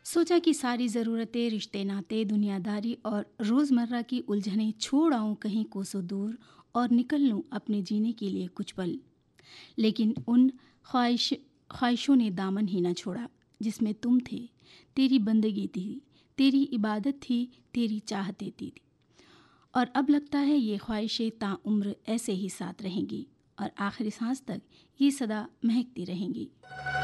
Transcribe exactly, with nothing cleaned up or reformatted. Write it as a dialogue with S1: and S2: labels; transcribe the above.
S1: सोचा कि सारी ज़रूरतें, रिश्ते नाते, दुनियादारी और रोज़मर्रा की उलझनें छोड़ आऊं कहीं कोसों दूर और निकल लूं अपने जीने के लिए कुछ पल। लेकिन उन ख्वाहिश ख्वाहिशों ने दामन ही न छोड़ा जिसमें तुम थे। तेरी बंदगी थी, तेरी इबादत थी, तेरी चाहते थी। और अब लगता है ये ख्वाहिशें ताउम्र ऐसे ही साथ रहेंगी और आखिरी सांस तक ये सदा महकती रहेंगी।